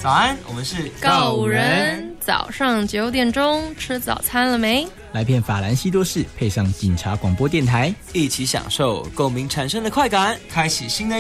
早安，我们是告五人。早上9点钟吃早餐了没？ 来片法兰西多士，配上警察广播电台， 一起享受共鸣产生的快感，开启新的